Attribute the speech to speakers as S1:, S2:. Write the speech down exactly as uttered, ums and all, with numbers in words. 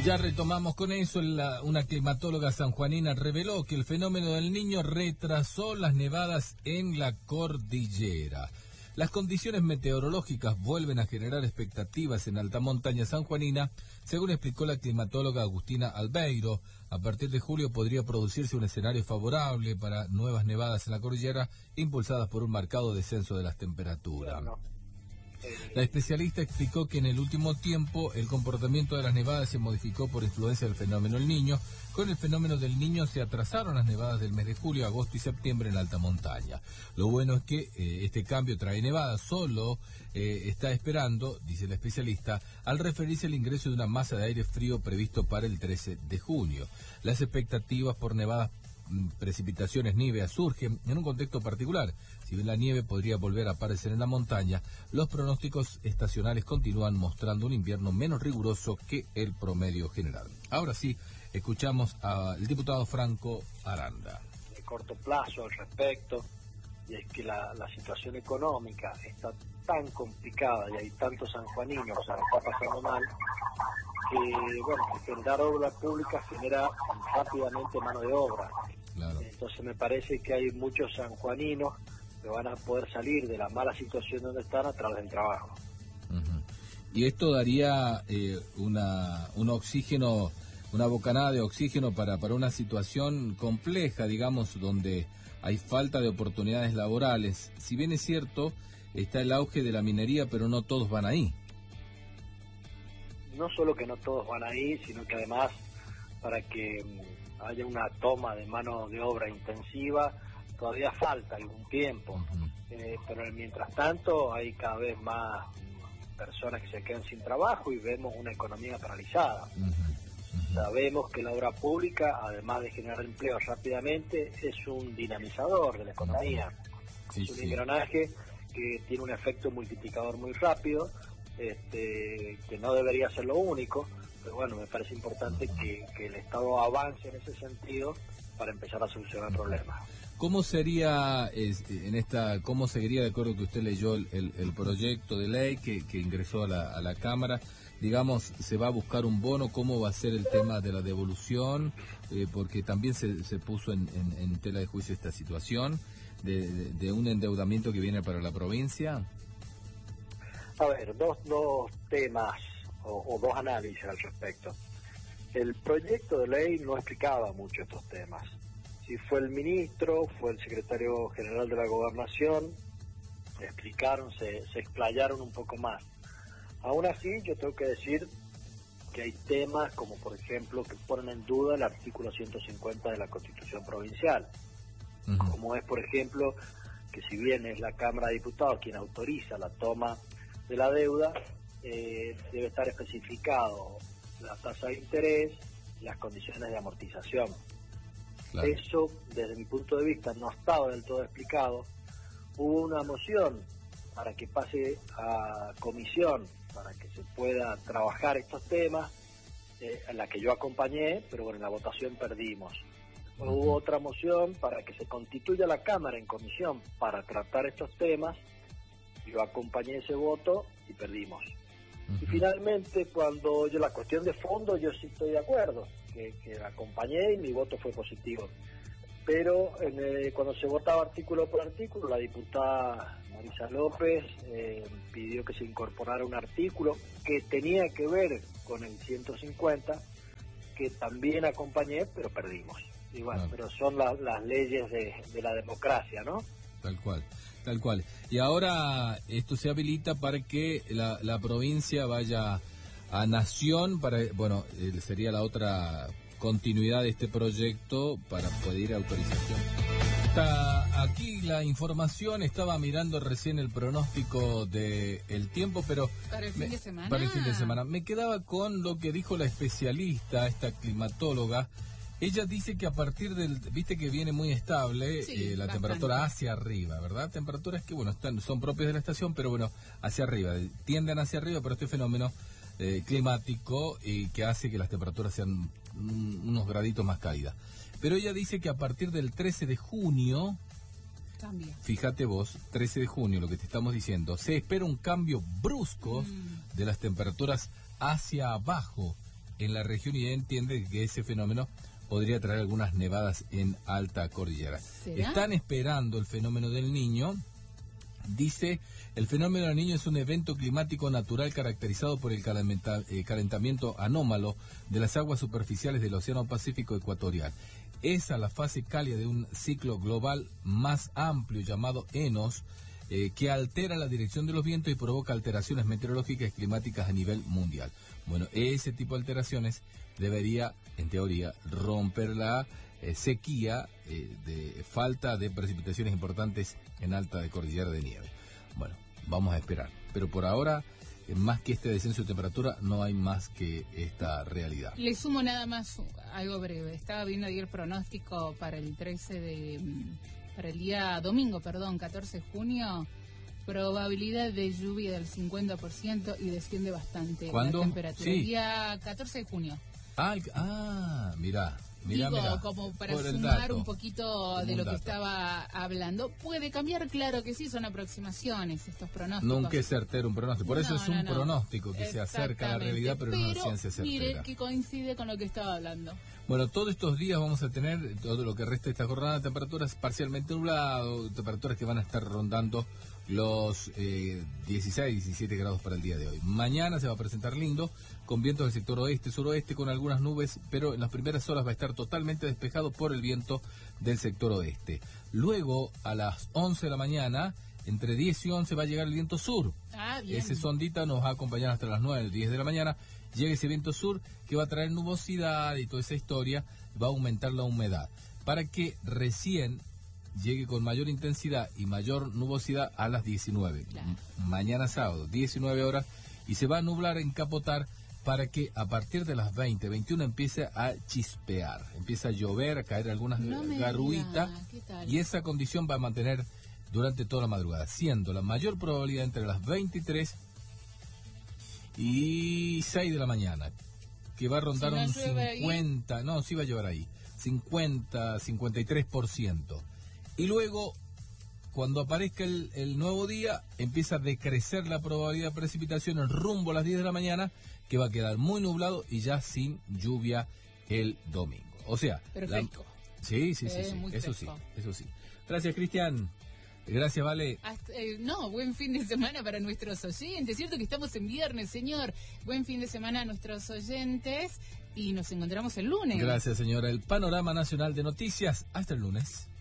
S1: Ya retomamos con eso. La, una climatóloga sanjuanina reveló que el fenómeno del Niño retrasó las nevadas en la cordillera. Las condiciones meteorológicas vuelven a generar expectativas en alta montaña sanjuanina, según explicó la climatóloga Agustina Albeiro. A partir de julio podría producirse un escenario favorable para nuevas nevadas en la cordillera, impulsadas por un marcado descenso de las temperaturas. La especialista explicó que en el último tiempo el comportamiento de las nevadas se modificó por influencia del fenómeno El Niño. Con el fenómeno del Niño se atrasaron las nevadas del mes de julio, agosto y septiembre en la alta montaña. Lo bueno es que eh, este cambio trae nevadas, solo eh, está esperando, dice la especialista, al referirse al ingreso de una masa de aire frío previsto para el trece de junio. Las expectativas por nevadas, precipitaciones, nieve surgen en un contexto particular. Si bien la nieve podría volver a aparecer en la montaña, los pronósticos estacionales continúan mostrando un invierno menos riguroso que el promedio general. Ahora sí, escuchamos al diputado Franco Aranda.
S2: De corto plazo al respecto, y es que la, la situación económica está tan complicada y hay tantos sanjuaninos que se la está pasando mal, que bueno, generar obra pública genera rápidamente mano de obra. Claro. Entonces me parece que hay muchos sanjuaninos que van a poder salir de la mala situación donde están a través del trabajo.
S1: Uh-huh. Y esto daría eh, una un oxígeno, una bocanada de oxígeno para, para una situación compleja, digamos, donde hay falta de oportunidades laborales. Si bien es cierto, está el auge de la minería, pero no todos van ahí.
S2: No solo que no todos van ahí, sino que además para que haya una toma de mano de obra intensiva todavía falta algún tiempo. Uh-huh. eh, pero mientras tanto hay cada vez más personas que se quedan sin trabajo y vemos una economía paralizada. Uh-huh. Uh-huh. Sabemos que la obra pública, además de generar empleo rápidamente, es un dinamizador de la economía. Uh-huh. Sí, es un sí. engranaje que tiene un efecto multiplicador muy rápido, Este, que no debería ser lo único, pero bueno, me parece importante que, que el Estado avance en ese sentido para empezar a solucionar problemas.
S1: ¿Cómo sería en esta, cómo seguiría, de acuerdo que usted leyó el, el, el proyecto de ley que, que ingresó a la, a la Cámara? Digamos, ¿se va a buscar un bono? ¿Cómo va a ser el tema de la devolución? Eh, porque también se, se puso en, en, en tela de juicio esta situación de, de, de un endeudamiento que viene para la provincia.
S2: A ver, dos, dos temas o, o dos análisis al respecto. El proyecto de ley no explicaba mucho estos temas. Si fue el ministro, fue el secretario general de la Gobernación, explicaron, se, se explayaron un poco más. Aún así, yo tengo que decir que hay temas como, por ejemplo, que ponen en duda el artículo ciento cincuenta de la Constitución Provincial. Uh-huh. Como es, por ejemplo, que si bien es la Cámara de Diputados quien autoriza la toma de la deuda, eh, debe estar especificado la tasa de interés y las condiciones de amortización. Claro. Eso, desde mi punto de vista, no estaba del todo explicado. Hubo una moción para que pase a comisión, para que se pueda trabajar estos temas, eh, en la que yo acompañé, pero bueno, en la votación perdimos. Uh-huh. Hubo otra moción para que se constituya la Cámara en comisión para tratar estos temas. Yo acompañé ese voto y perdimos. Uh-huh. Y finalmente, cuando yo la cuestión de fondo, yo sí estoy de acuerdo, que, que la acompañé y mi voto fue positivo. Pero en, eh, cuando se votaba artículo por artículo, la diputada Marisa López eh, pidió que se incorporara un artículo que tenía que ver con el ciento cincuenta, que también acompañé, pero perdimos. Y bueno, ah. pero son la, las leyes de, de la democracia, ¿no?
S1: Tal cual. Tal cual. Y ahora esto se habilita para que la, la provincia vaya a Nación, para, bueno, eh, sería la otra continuidad de este proyecto para pedir autorización. Está aquí la información, estaba mirando recién el pronóstico de el tiempo, pero...
S3: Para el fin
S1: me,
S3: de semana.
S1: Para el fin de semana. Me quedaba con lo que dijo la especialista, esta climatóloga. Ella dice que a partir del, viste que viene muy estable, sí, eh, la bastante. Temperatura hacia arriba, ¿verdad? Temperaturas que, bueno, están, son propias de la estación, pero bueno, hacia arriba, tienden hacia arriba, pero este fenómeno eh, climático y que hace que las temperaturas sean un, unos graditos más caídas. Pero ella dice que a partir del trece de junio,
S3: cambia.
S1: Fíjate vos, trece de junio, lo que te estamos diciendo, se espera un cambio brusco mm. de las temperaturas hacia abajo. en la región y entiende que ese fenómeno podría traer algunas nevadas en alta cordillera.
S3: ¿Será?
S1: Están esperando el fenómeno del Niño. Dice, el fenómeno del Niño es un evento climático natural caracterizado por el calenta, eh, calentamiento anómalo de las aguas superficiales del Océano Pacífico ecuatorial. Es a la fase cálida de un ciclo global más amplio llamado ENOS, eh, que altera la dirección de los vientos y provoca alteraciones meteorológicas y climáticas a nivel mundial. Bueno, ese tipo de alteraciones debería, en teoría, romper la eh, sequía eh, de falta de precipitaciones importantes en alta de cordillera de nieve. Bueno, vamos a esperar. Pero por ahora, eh, más que este descenso de temperatura, no hay más que esta realidad.
S3: Le sumo nada más algo breve. Estaba viendo ayer pronóstico para el trece de... para el día domingo, perdón, catorce de junio. Probabilidad de lluvia del cincuenta por ciento y desciende bastante
S1: ¿Cuándo?
S3: la temperatura.
S1: Sí.
S3: El día catorce de junio.
S1: Ah, el- ah mirá. Mirá,
S3: Digo,
S1: mirá.
S3: como para
S1: Por el
S3: sumar
S1: dato.
S3: un poquito
S1: Como
S3: de
S1: un
S3: lo que
S1: dato.
S3: estaba hablando. Puede cambiar, claro que sí, son aproximaciones estos pronósticos.
S1: Nunca es certero un pronóstico. Por eso
S3: No,
S1: es un
S3: no, no.
S1: pronóstico que se acerca a la
S3: Exactamente.
S1: realidad, pero, no es una ciencia certera.
S3: Mire que coincide con lo que estaba hablando.
S1: Bueno, todos estos días vamos a tener, todo lo que resta de esta jornada, temperaturas parcialmente nubladas, temperaturas que van a estar rondando los eh, dieciséis, diecisiete grados para el día de hoy. Mañana se va a presentar lindo, con vientos del sector oeste, suroeste, con algunas nubes, pero en las primeras horas va a estar totalmente despejado por el viento del sector oeste. Luego, a las once de la mañana, entre diez y once va a llegar el viento sur.
S3: Ah, bien.
S1: Ese sondita nos va a acompañar hasta las nueve, diez de la mañana. Llega ese viento sur que va a traer nubosidad y toda esa historia, va a aumentar la humedad, para que recién llegue con mayor intensidad y mayor nubosidad a las diecinueve.
S3: Claro.
S1: M- Mañana sábado, diecinueve horas, y se va a nublar, encapotar, para que a partir de las veinte, veintiuno empiece a chispear, empieza a llover, a caer algunas
S3: No me
S1: garruitas,
S3: diga, ¿qué tal?
S1: y esa condición va a mantener durante toda la madrugada, siendo la mayor probabilidad entre las veintitrés y seis de la mañana, que va a rondar
S3: Si no
S1: un
S3: llueve ahí.
S1: cincuenta, no, sí va a llevar ahí, cincuenta, cincuenta y tres por ciento. Y luego, cuando aparezca el, el nuevo día, empieza a decrecer la probabilidad de precipitación en rumbo a las diez de la mañana, que va a quedar muy nublado y ya sin lluvia el domingo. O sea,
S3: Pero
S1: la-
S3: fresco.
S1: sí, sí, sí,
S3: Eh,
S1: sí,
S3: muy
S1: eso sí,
S3: fresco.
S1: eso sí. Gracias, Cristian. Gracias, Vale.
S3: Hasta- eh, no, buen fin de semana para nuestros oyentes. Es cierto que estamos en viernes, señor. Buen fin de semana a nuestros oyentes y nos encontramos el lunes.
S1: Gracias, señora. El panorama nacional de noticias. Hasta el lunes.